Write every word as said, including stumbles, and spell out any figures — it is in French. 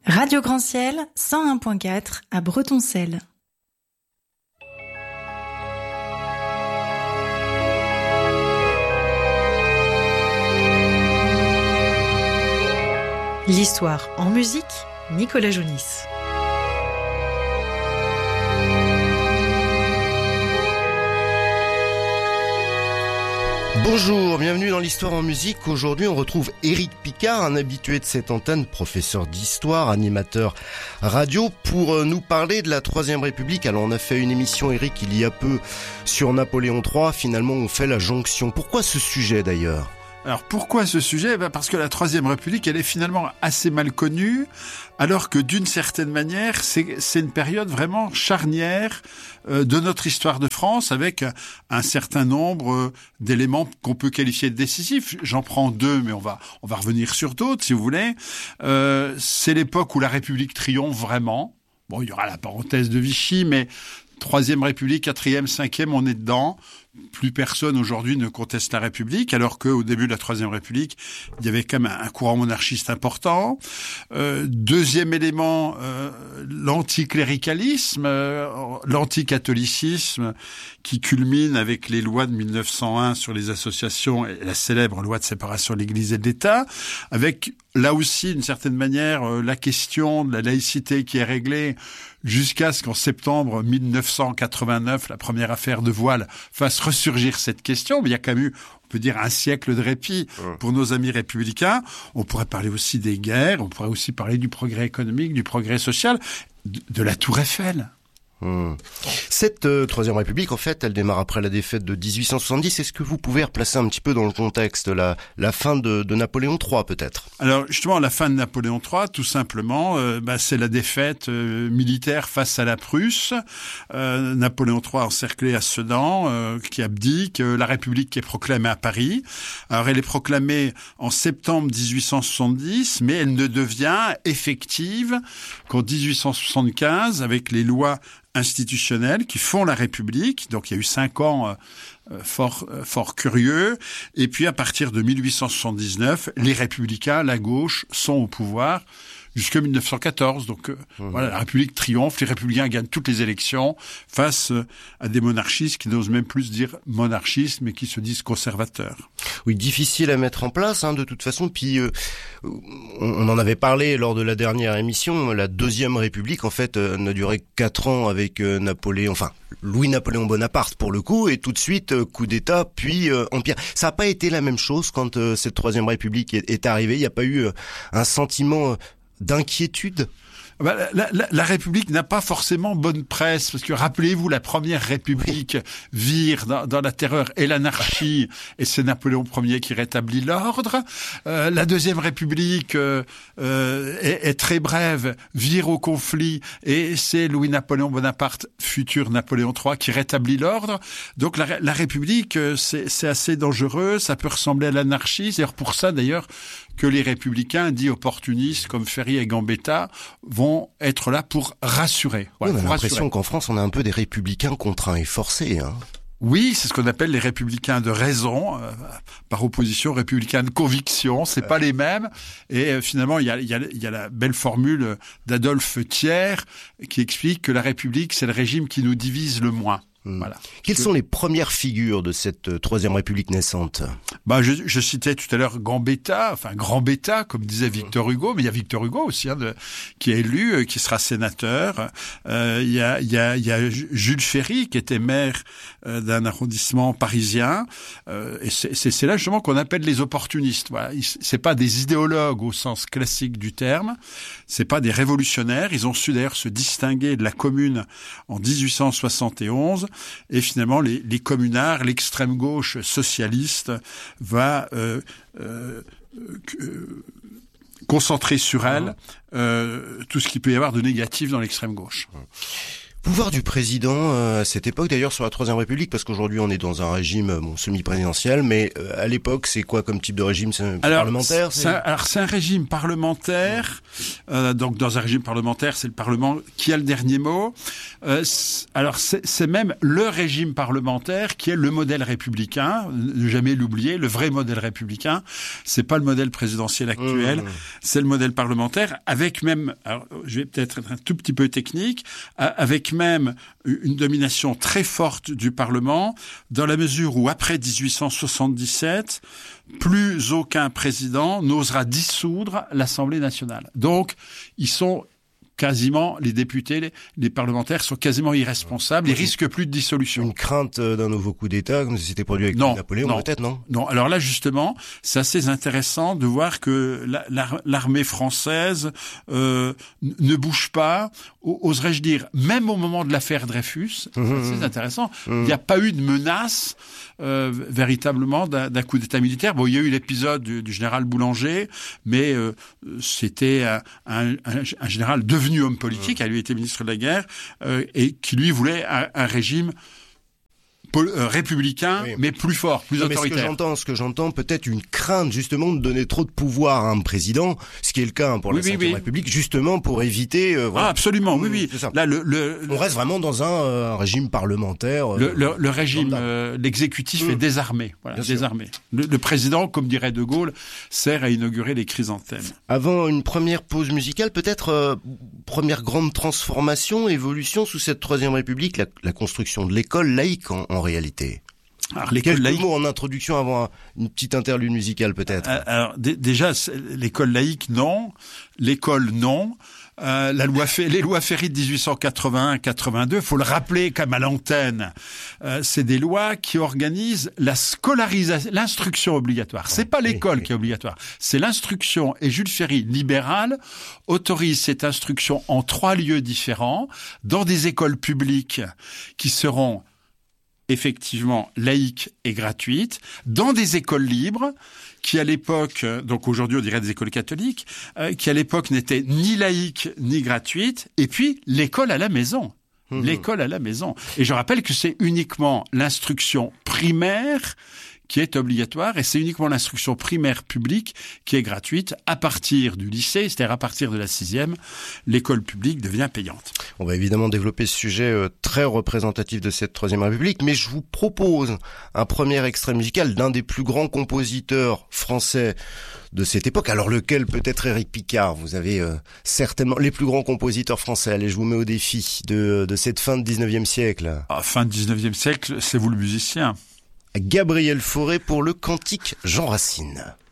Radio Grand Ciel, cent un virgule quatre à Bretonцel. L'histoire en musique, Nicolas Jounis. Bonjour, bienvenue dans l'Histoire en musique. Aujourd'hui, on retrouve Éric Picard, un habitué de cette antenne, professeur d'histoire, animateur radio, pour nous parler de la Troisième République. Alors, on a fait une émission, Éric, il y a peu sur Napoléon trois. Finalement, on fait la jonction. Pourquoi ce sujet, d'ailleurs ? Alors pourquoi ce sujet ? Ben parce que la Troisième République, elle est finalement assez mal connue, alors que d'une certaine manière, c'est, c'est une période vraiment charnière euh, de notre histoire de France, avec un certain nombre euh, d'éléments qu'on peut qualifier de décisifs. J'en prends deux, mais on va on va revenir sur d'autres, si vous voulez. Euh, c'est l'époque où la République triomphe vraiment. Bon, il y aura la parenthèse de Vichy, mais Troisième République, quatrième, cinquième, on est dedans. Plus personne aujourd'hui ne conteste la République, alors qu'au début de la Troisième République, il y avait quand même un courant monarchiste important. Euh, deuxième élément, euh, l'anticléricalisme, euh, l'anticatholicisme, qui culmine avec les lois de mille neuf cent un sur les associations et la célèbre loi de séparation de l'Église et de l'État, avec là aussi, d'une certaine manière, euh, la question de la laïcité qui est réglée jusqu'à ce qu'en septembre mille neuf cent quatre-vingt-neuf, la première affaire de voile fasse ressurgir cette question. Mais il y a quand même eu, on peut dire, un siècle de répit pour nos amis républicains. On pourrait parler aussi des guerres, on pourrait aussi parler du progrès économique, du progrès social, de, de la Tour Eiffel. Hum. Cette euh, Troisième République, en fait, elle démarre après la défaite de dix-huit cent soixante-dix. Est-ce que vous pouvez replacer un petit peu dans le contexte la, la fin de, de Napoléon trois, peut-être ? Alors, justement, la fin de Napoléon trois, tout simplement, euh, bah, c'est la défaite euh, militaire face à la Prusse. Euh, Napoléon trois encerclé à Sedan, euh, qui abdique. Euh, la République qui est proclamée à Paris. Alors, elle est proclamée en septembre dix-huit cent soixante-dix, mais elle ne devient effective qu'en dix-huit cent soixante-quinze, avec les lois institutionnels qui font la République. Donc il y a eu cinq ans euh, fort euh, fort curieux. Et puis à partir de mille huit cent soixante-dix-neuf, les républicains, la gauche, sont au pouvoir jusqu'en mille neuf cent quatorze. Donc euh, mmh. voilà, la République triomphe, les républicains gagnent toutes les élections face euh, à des monarchistes qui n'osent même plus dire monarchistes, mais qui se disent conservateurs. Oui, difficile à mettre en place, hein, de toute façon. Puis euh, on en avait parlé lors de la dernière émission. La Deuxième République, en fait, euh, n'a duré quatre ans avec euh, Napoléon, enfin Louis-Napoléon Bonaparte pour le coup, et tout de suite euh, coup d'État, puis euh, empire. Ça n'a pas été la même chose quand euh, cette Troisième République est, est arrivée. Il n'y a pas eu euh, un sentiment euh, d'inquiétude? Bah, la, la, la République n'a pas forcément bonne presse, parce que rappelez-vous, la Première République vire dans, dans la terreur et l'anarchie, et c'est Napoléon Ier qui rétablit l'ordre. Euh, la Deuxième République euh, euh, est, est très brève, vire au conflit, et c'est Louis-Napoléon Bonaparte, futur Napoléon trois, qui rétablit l'ordre. Donc la, la République, c'est, c'est assez dangereux, ça peut ressembler à l'anarchie. C'est pour ça d'ailleurs que les républicains, dits opportunistes comme Ferry et Gambetta, vont être là pour rassurer. Voilà, oui, on a pour l'impression rassurer. qu'en France, on a un peu des républicains contraints et forcés. Hein. Oui, c'est ce qu'on appelle les républicains de raison, euh, par opposition aux républicains de conviction. C'est euh. pas les mêmes. Et euh, finalement, il y a, il y a, il y a la belle formule d'Adolphe Thiers qui explique que la République, c'est le régime qui nous divise le moins. Voilà. Quelles sont les premières figures de cette euh, Troisième République naissante ? Bah, je, je citais tout à l'heure Gambetta, enfin Grand-Betta, comme disait Victor Hugo, mais il y a Victor Hugo aussi, hein, de, qui est élu, euh, qui sera sénateur. Euh, il y a, il y a, il y a Jules Ferry, qui était maire euh, d'un arrondissement parisien. Euh, et c'est, c'est, c'est là justement qu'on appelle les opportunistes. Voilà, ils, c'est pas des idéologues au sens classique du terme. C'est pas des révolutionnaires. Ils ont su d'ailleurs se distinguer de la Commune en dix-huit cent soixante et onze. Et finalement, les, les communards, l'extrême gauche socialiste va euh, euh, euh, concentrer sur elle euh, tout ce qu'il peut y avoir de négatif dans l'extrême gauche. Pouvoir du président euh, à cette époque, d'ailleurs sur la Troisième République, parce qu'aujourd'hui on est dans un régime bon, semi-présidentiel, mais euh, à l'époque c'est quoi comme type de régime? C'est un alors, parlementaire c'est... C'est un, alors c'est un régime parlementaire, euh, donc dans un régime parlementaire c'est le Parlement qui a le dernier mot. Euh, c'est, alors c'est, c'est même le régime parlementaire qui est le modèle républicain, ne jamais l'oublier, le vrai modèle républicain, c'est pas le modèle présidentiel actuel, mmh. c'est le modèle parlementaire, avec même, alors, je vais peut-être être un tout petit peu technique, avec même une domination très forte du Parlement, dans la mesure où, après dix-huit cent soixante-dix-sept, plus aucun président n'osera dissoudre l'Assemblée nationale. Donc, ils sont quasiment, les députés, les, les parlementaires sont quasiment irresponsables, ils risquent plus de dissolution. Une crainte d'un nouveau coup d'État, comme c'était produit avec non, Napoléon, non, peut-être, non? Non, alors là, justement, c'est assez intéressant de voir que la, la, l'armée française euh, ne bouge pas, oserais-je dire, même au moment de l'affaire Dreyfus, c'est mmh, assez intéressant, mmh. il n'y a pas eu de menace euh, véritablement d'un, d'un coup d'État militaire. Bon, il y a eu l'épisode du, du général Boulanger, mais euh, c'était un, un, un, un général devenu homme politique, mmh. elle lui était ministre de la guerre, euh, et qui lui voulait un, un régime pol- euh, républicain, oui. mais plus fort, plus non, autoritaire. Mais ce que j'entends, ce que j'entends, peut-être une crainte justement de donner trop de pouvoir à un président, ce qui est le cas hein, pour oui, la Cinquième oui, oui. République, justement pour éviter. Euh, voilà. Ah, absolument, oui, oui. C'est ça. Là, le, le, on reste vraiment dans un euh, régime parlementaire. Euh, le, le, le régime, euh, l'exécutif mmh. est désarmé, voilà, désarmé. Le, le président, comme dirait De Gaulle, sert à inaugurer les chrysanthèmes. Avant une première pause musicale, peut-être euh, première grande transformation, évolution sous cette Troisième République, la, la construction de l'école laïque en, en réalité. Alors, l'école Quelques laïque... mots en introduction avant un, une petite interlude musicale peut-être. Euh, alors d- déjà, l'école laïque, non. L'école, non. Euh, la loi, les lois Ferry de dix-huit cent quatre-vingt-un quatre-vingt-deux, faut le rappeler comme à l'antenne, euh, c'est des lois qui organisent la scolarisation, l'instruction obligatoire. C'est pas l'école oui, oui. qui est obligatoire, c'est l'instruction. Et Jules Ferry, libéral, autorise cette instruction en trois lieux différents, dans des écoles publiques qui seront effectivement laïques et gratuites, dans des écoles libres, qui à l'époque, donc aujourd'hui on dirait des écoles catholiques, euh, qui à l'époque n'étaient ni laïques ni gratuites, et puis l'école à la maison. Mmh. L'école à la maison. Et je rappelle que c'est uniquement l'instruction primaire qui est obligatoire, et c'est uniquement l'instruction primaire publique qui est gratuite. À partir du lycée, c'est-à-dire à partir de la sixième, l'école publique devient payante. On va évidemment développer ce sujet euh, très représentatif de cette Troisième République, mais je vous propose un premier extrait musical d'un des plus grands compositeurs français de cette époque. Alors lequel? Peut-être Éric Picard. Vous avez euh, certainement les plus grands compositeurs français. Allez, je vous mets au défi de, de cette fin de dix-neuvième siècle. Ah, fin de dix-neuvième siècle, c'est vous le musicien. Gabriel Fauré pour le cantique Jean Racine.